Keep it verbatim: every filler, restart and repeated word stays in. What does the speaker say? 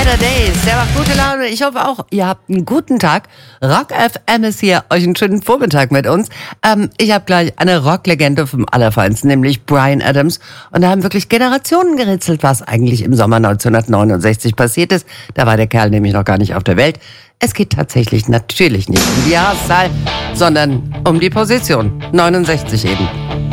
Better Days, der macht gute Laune. Ich hoffe auch, ihr habt einen guten Tag. Rock F M ist hier, euch einen schönen Vormittag mit uns. Ähm, ich habe gleich eine Rocklegende vom Allerfeinsten, nämlich Bryan Adams. Und da haben wirklich Generationen gerätselt, was eigentlich im Sommer neunzehnhundertneunundsechzig passiert ist. Da war der Kerl nämlich noch gar nicht auf der Welt. Es geht tatsächlich natürlich nicht um die Jahreszahl, sondern um die Position. neunundsechzig eben.